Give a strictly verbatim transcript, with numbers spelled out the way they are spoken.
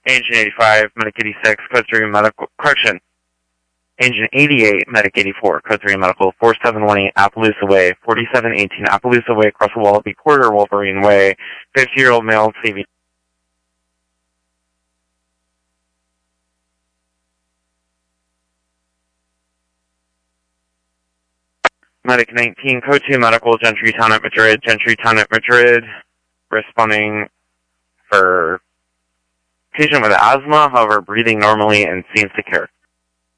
Agent eighty-five, Medic eighty-six, Code three Medical, correction. Agent eighty-eight, Medic eighty-four, Code three Medical, four seven one eight Appaloosa Way, forty-seven eighteen Appaloosa Way, across the Wallaby Corridor, Wolverine Way, fifty-year-old male, C V. Medic nineteen, Code two Medical, Gentry Town at Madrid, Gentry Town at Madrid, responding for patient with asthma, however, breathing normally and seems to care.